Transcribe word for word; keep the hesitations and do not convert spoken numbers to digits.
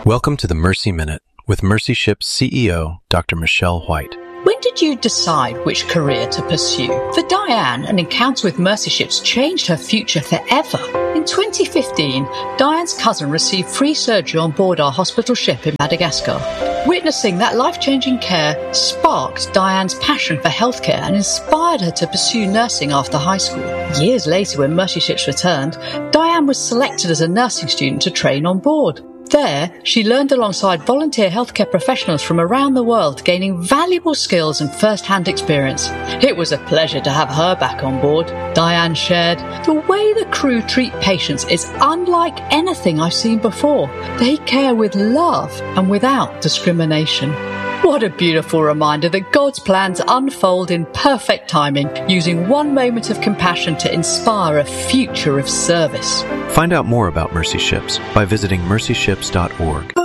Welcome to the Mercy Minute with Mercy Ships C E O, Doctor Michelle White. When did you decide which career to pursue? For Diane, an encounter with Mercy Ships changed her future forever. In twenty fifteen, Diane's cousin received free surgery on board our hospital ship in Madagascar. Witnessing that life-changing care sparked Diane's passion for healthcare and inspired her to pursue nursing after high school. Years later, when Mercy Ships returned, Diane was selected as a nursing student to train on board. There, she learned alongside volunteer healthcare professionals from around the world, gaining valuable skills and first-hand experience. It was a pleasure to have her back on board. Diane shared, "The way the crew treat patients is unlike anything I've seen before. They care with love and without discrimination." What a beautiful reminder that God's plans unfold in perfect timing, using one moment of compassion to inspire a future of service. Find out more about Mercy Ships by visiting mercy ships dot org.